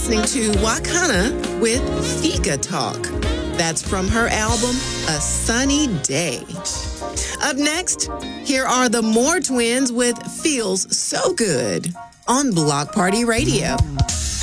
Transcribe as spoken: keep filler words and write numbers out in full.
listening to Wakana with Fika Talk. That's from her album, A Sunny Day. Up next, here are the Moore Twins with Feels So Good on Block Party Radio.